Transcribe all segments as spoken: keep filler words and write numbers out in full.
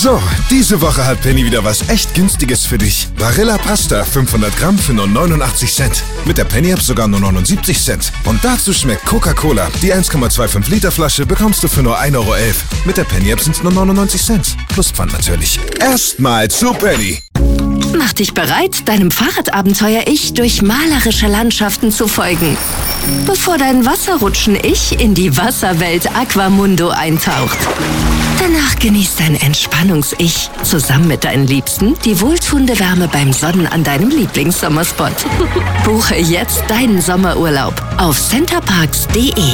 So, diese Woche hat Penny wieder was echt Günstiges für dich. Barilla Pasta, fünfhundert Gramm für nur neunundachtzig Cent. Mit der Penny-App sogar nur neunundsiebzig Cent. Und dazu schmeckt Coca-Cola. Die eins Komma fünfundzwanzig Liter Flasche bekommst du für nur ein Euro elf. Mit der Penny-App sind es nur neunundneunzig Cent. Plus Pfand natürlich. Erstmal zu Penny. Mach dich bereit, deinem Fahrradabenteuer-Ich durch malerische Landschaften zu folgen. Bevor dein Wasserrutschen-Ich in die Wasserwelt Aquamundo eintaucht. Danach genießt dein Entspannungs-Ich zusammen mit deinen Liebsten die wohltuende Wärme beim Sonnen an deinem Lieblingssommerspot. Buche jetzt deinen Sommerurlaub auf centerparks punkt de.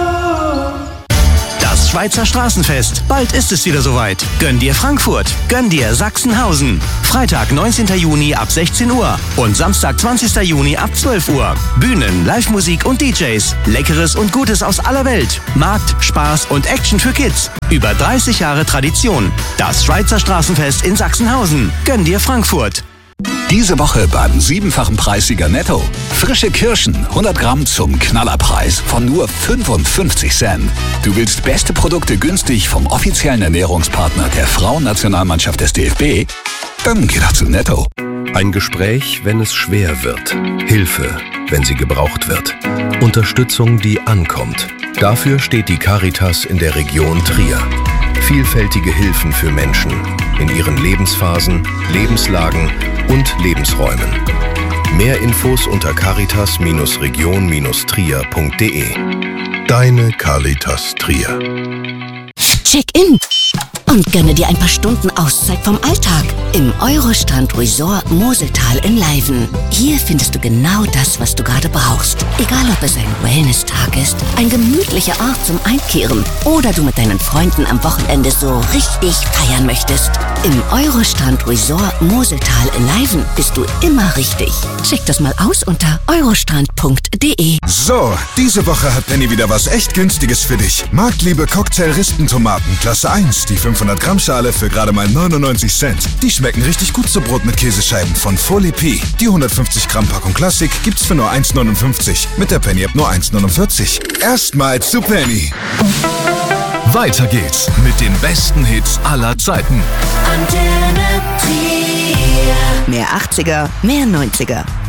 Das Schweizer Straßenfest. Bald ist es wieder soweit. Gönn dir Frankfurt. Gönn dir Sachsenhausen. Freitag, neunzehnten Juni ab sechzehn Uhr und Samstag, zwanzigsten Juni ab zwölf Uhr. Bühnen, Live-Musik und D Js. Leckeres und Gutes aus aller Welt. Markt, Spaß und Action für Kids. Über dreißig Jahre Tradition. Das Schweizer Straßenfest in Sachsenhausen. Gönn dir Frankfurt. Diese Woche beim siebenfachen Preissieger Netto. Frische Kirschen, hundert Gramm zum Knallerpreis von nur fünfundfünfzig Cent. Du willst beste Produkte günstig vom offiziellen Ernährungspartner der Frauennationalmannschaft des D F B? Dann geh doch zu Netto. Ein Gespräch, wenn es schwer wird. Hilfe, wenn sie gebraucht wird. Unterstützung, die ankommt. Dafür steht die Caritas in der Region Trier. Vielfältige Hilfen für Menschen in ihren Lebensphasen, Lebenslagen und Lebensräumen. Mehr Infos unter caritas Region Trier punkt de. Deine Caritas Trier. Check-in und gönne dir ein paar Stunden Auszeit vom Alltag im Eurostrand Resort Moseltal in Leiven. Hier findest du genau das, was du gerade brauchst. Egal, ob es ein Wellness-Tag ist, ein gemütlicher Ort zum Einkehren oder du mit deinen Freunden am Wochenende so richtig feiern möchtest. Im Eurostrand Resort Moseltal in Leiven bist du immer richtig. Check das mal aus unter eurostrand punkt de. So, diese Woche hat Penny wieder was echt Günstiges für dich. Marktliebe Cocktail-Rispentomaten, Klasse eins, die fünfhundert Gramm Schale für gerade mal neunundneunzig Cent. Die schmecken richtig gut zu Brot mit Käsescheiben von Folie P. Die hundertfünfzig Gramm Packung Klassik gibt's für nur eins neunundfünfzig. Mit der Penny-App nur eins neunundvierzig. Erstmal zu Penny. Weiter geht's mit den besten Hits aller Zeiten. Mehr achtziger, mehr neunziger.